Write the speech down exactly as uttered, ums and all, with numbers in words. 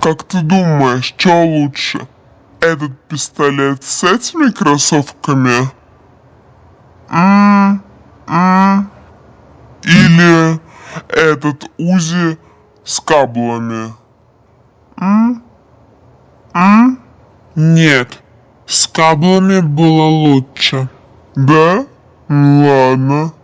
Как ты думаешь, что лучше? Этот пистолет с этими кроссовками? М -м Или этот УЗИ с каблами? М -м Нет, с каблами было лучше. Да? Ну ладно.